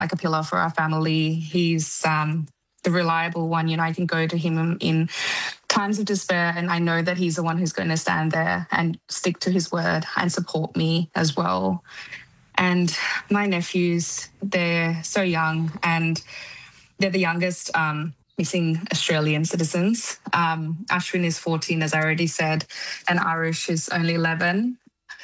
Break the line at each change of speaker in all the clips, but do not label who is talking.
like a pillar for our family. He's the reliable one. You know, I can go to him in times of despair, and I know that he's the one who's going to stand there and stick to his word and support me as well. And my nephews, they're so young, and they're the youngest missing Australian citizens. Ashwin is 14, as I already said, and Arush is only 11.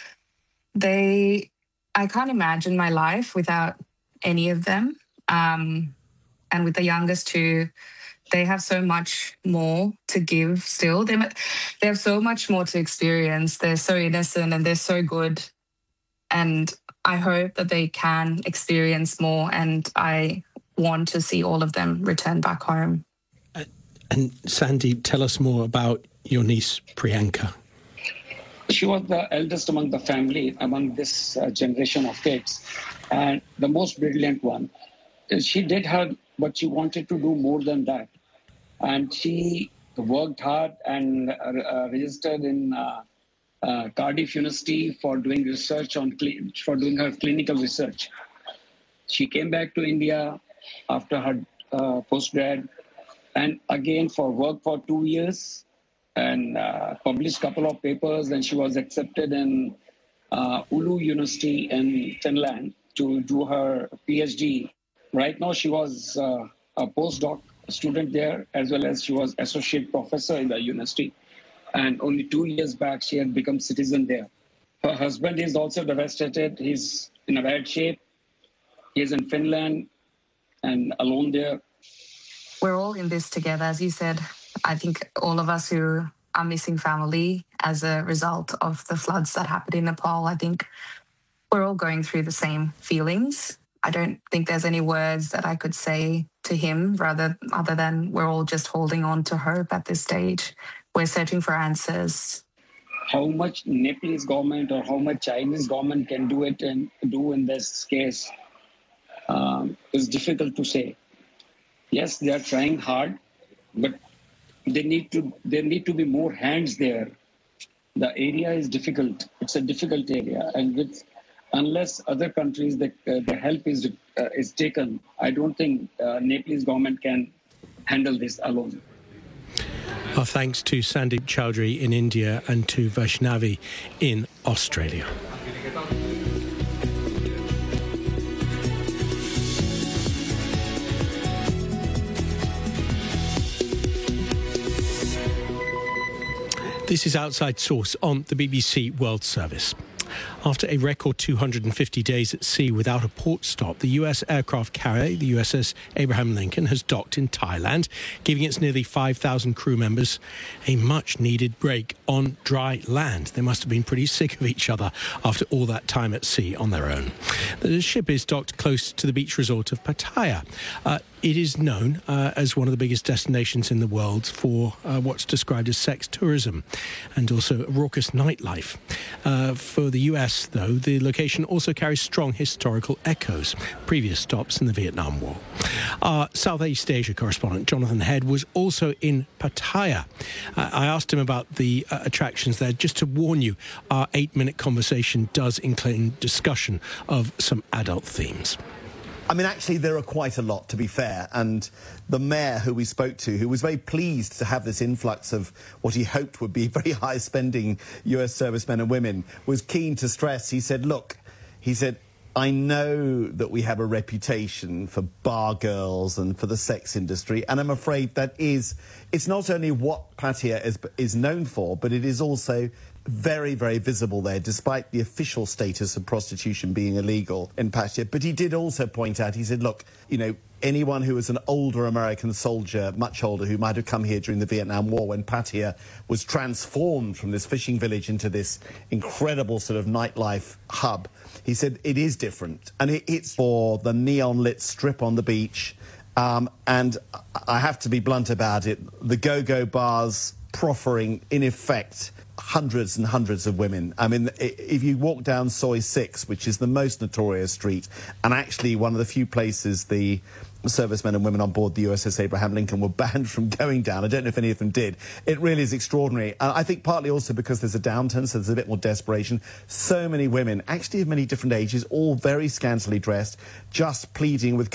I can't imagine my life without any of them. And with the youngest two, they have so much more to give still. They have so much more to experience. They're so innocent and they're so good. And I hope that they can experience more, and I want to see all of them return back home.
And Sandeep, tell us more about your niece, Priyanka.
She was the eldest among the family, among this generation of kids, and the most brilliant one. She did what she wanted to do more than that. And she worked hard and registered in Cardiff University for doing research for doing her clinical research. She came back to India after her postgrad, and again for work for 2 years, and published a couple of papers. And she was accepted in Oulu University in Finland to do her PhD. Right now, she was a postdoc student there, as well as she was associate professor in the university. And only 2 years back, she had become citizen there. Her husband is also devastated. He's in a bad shape. He's in Finland and alone there.
We're all in this together, as you said. I think all of us who are missing family as a result of the floods that happened in Nepal, I think we're all going through the same feelings. I don't think there's any words that I could say to him other than we're all just holding on to hope at this stage. We're searching for answers.
How much Nepalese government or how much Chinese government can do in this case is difficult to say. Yes, they are trying hard, but there need to be more hands there. The area is difficult. It's a difficult area, and unless other countries the help is taken, I don't think Nepalese government can handle this alone.
Our thanks to Sandeep Chowdhury in India and to Vaishnavi in Australia. This is Outside Source on the BBC World Service. After a record 250 days at sea without a port stop, the US aircraft carrier, the USS Abraham Lincoln, has docked in Thailand, giving its nearly 5,000 crew members a much-needed break on dry land. They must have been pretty sick of each other after all that time at sea on their own. The ship is docked close to the beach resort of Pattaya. It is known as one of the biggest destinations in the world for what's described as sex tourism and also raucous nightlife. For the US, though, the location also carries strong historical echoes, previous stops in the Vietnam War. Our Southeast Asia correspondent, Jonathan Head, was also in Pattaya. I asked him about the attractions there. Just to warn you, our 8-minute conversation does include discussion of some adult themes.
I mean, actually, there are quite a lot, to be fair, and the mayor who we spoke to, who was very pleased to have this influx of what he hoped would be very high-spending US servicemen and women, was keen to stress, he said, look, he said, I know that we have a reputation for bar girls and for the sex industry, and I'm afraid it's not only what Pattaya is known for, but it is also very, very visible there, despite the official status of prostitution being illegal in Pattaya. But he did also point out, he said, look, you know, anyone who was an older American soldier, much older, who might have come here during the Vietnam War when Pattaya was transformed from this fishing village into this incredible sort of nightlife hub, he said it is different. And it's for the neon-lit strip on the beach. And I have to be blunt about it, the go-go bars proffering, in effect, hundreds and hundreds of women. I mean, if you walk down Soi 6, which is the most notorious street, and actually one of the few places the servicemen and women on board the USS Abraham Lincoln were banned from going down. I don't know if any of them did. It really is extraordinary. I think partly also because there's a downturn, so there's a bit more desperation. So many women, actually of many different ages, all very scantily dressed, just pleading with